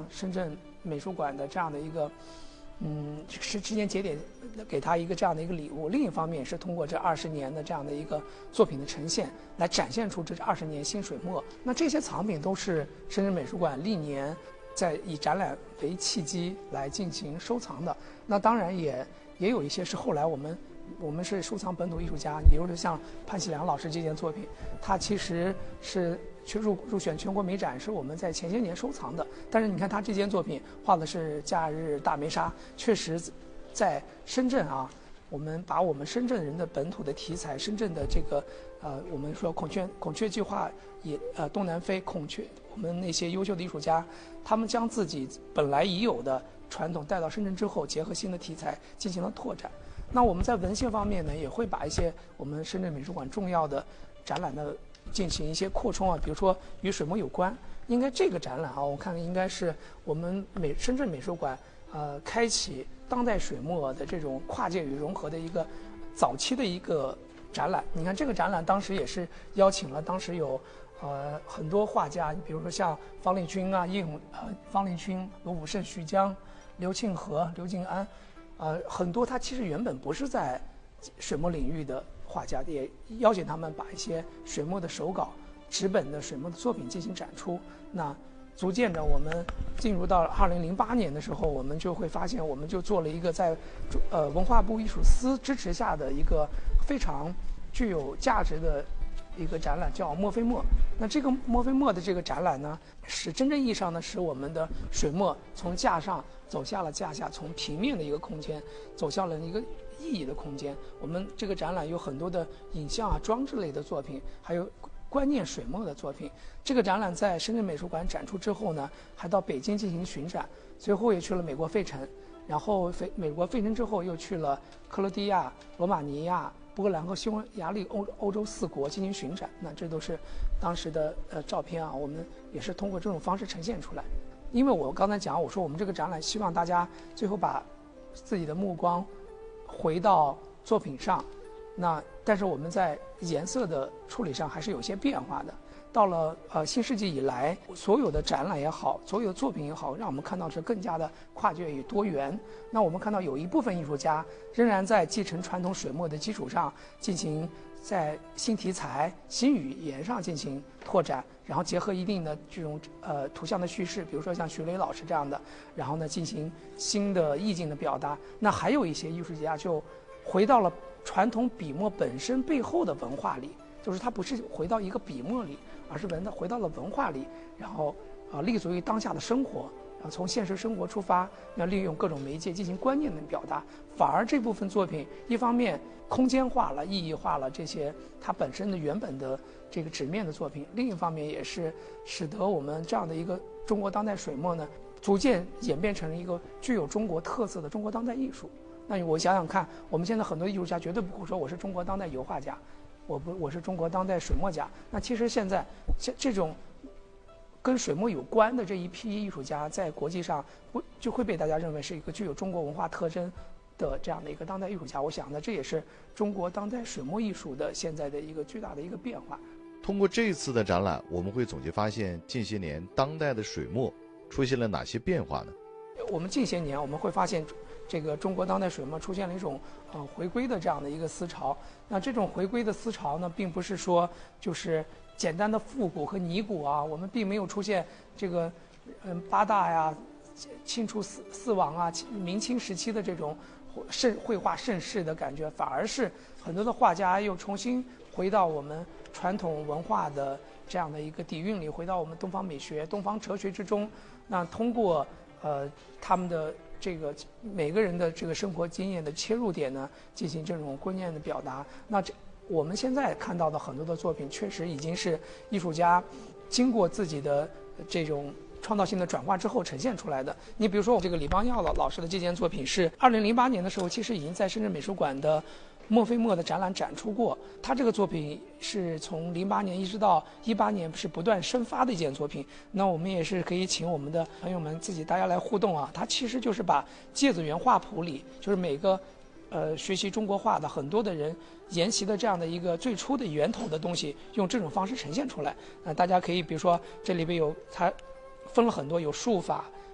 深圳美术馆的这样的一个，时间节点给他一个这样的一个礼物。另一方面是通过这20年的这样的一个作品的呈现，来展现出这20年新水墨。那这些藏品都是深圳美术馆历年在以展览为契机来进行收藏的。那当然也有一些是后来我们是收藏本土艺术家，比如说像潘喜良老师这件作品，他其实是入选全国美展，是我们在前些年收藏的。但是你看他这件作品画的是假日大梅沙，确实在深圳啊，我们把我们深圳人的本土的题材，深圳的这个我们说孔雀计划也东南飞孔雀，我们那些优秀的艺术家，他们将自己本来已有的传统带到深圳之后，结合新的题材进行了拓展。那我们在文献方面呢，也会把一些我们深圳美术馆重要的展览的进行一些扩充啊，比如说与水墨有关。应该这个展览啊，我看应该是我们深圳美术馆开启当代水墨的这种跨界与融合的一个早期的一个展览。你看这个展览当时也是邀请了当时有很多画家，比如说像方力钧啊、方力钧、罗武胜、徐江、刘庆和、刘静安。很多他其实原本不是在水墨领域的画家，也邀请他们把一些水墨的手稿、纸本的水墨的作品进行展出。那逐渐的，我们进入到2008年的时候，我们就会发现，我们就做了一个在文化部艺术司支持下的一个非常具有价值的一个展览，叫墨非墨。那这个墨非墨的这个展览呢，是真正意义上呢，使我们的水墨从架上走下了架下，从平面的一个空间走向了一个意义的空间。我们这个展览有很多的影像啊、装置类的作品，还有观念水墨的作品。这个展览在深圳美术馆展出之后呢，还到北京进行巡展，随后也去了美国费城，然后美国费城之后又去了克罗地亚、罗马尼亚、波兰和匈牙利欧洲4国进行巡展。那这都是当时的照片啊，我们也是通过这种方式呈现出来。因为我刚才讲，我说我们这个展览希望大家最后把自己的目光回到作品上，但是我们在颜色的处理上还是有些变化的。到了新世纪以来，所有的展览也好，所有的作品也好，让我们看到是更加的跨界与多元。那我们看到有一部分艺术家仍然在继承传统水墨的基础上，进行在新题材、新语言上进行拓展，然后结合一定的这种图像的叙事，比如说像徐雷老师这样的，然后呢进行新的意境的表达。那还有一些艺术家就回到了传统笔墨本身背后的文化里，就是他不是回到一个笔墨里，而是回到了文化里，然后立足于当下的生活，然后从现实生活出发，要利用各种媒介进行观念的表达。反而这部分作品一方面空间化了、意义化了这些它本身的原本的这个纸面的作品，另一方面也是使得我们这样的一个中国当代水墨呢，逐渐演变成了一个具有中国特色的中国当代艺术。那我想想看，我们现在很多艺术家绝对不会说我是中国当代油画家，我是中国当代水墨家。那其实现在这种跟水墨有关的这一批艺术家，在国际上就会被大家认为是一个具有中国文化特征的这样的一个当代艺术家。我想呢，这也是中国当代水墨艺术的现在的一个巨大的一个变化。 通过这次的展览，我们会总结发现近些年当代的水墨出现了哪些变化呢？ 我们近些年我们会发现，这个中国当代水墨出现了一种回归的这样的一个思潮。那这种回归的思潮呢，并不是说就是简单的复古和拟古啊，我们并没有出现这个八大呀、清初四王啊、明清时期的这种绘画盛世的感觉，反而是很多的画家又重新回到我们传统文化的这样的一个底蕴里，回到我们东方美学、东方哲学之中。那通过他们的这个每个人的这个生活经验的切入点呢，进行这种观念的表达。那我们现在看到的很多的作品，确实已经是艺术家经过自己的这种创造性的转化之后呈现出来的。你比如说，这个李邦耀老师的这件作品是2008年的时候，其实已经在深圳美术馆的墨非墨的展览展出过。他这个作品是从08年一直到18年是不断生发的一件作品。那我们也是可以请我们的朋友们大家来互动啊。他其实就是把芥子园画谱里，就是每个学习中国画的很多的人研习的这样的一个最初的源头的东西，用这种方式呈现出来。大家可以比如说这里边有它分了很多，有术法、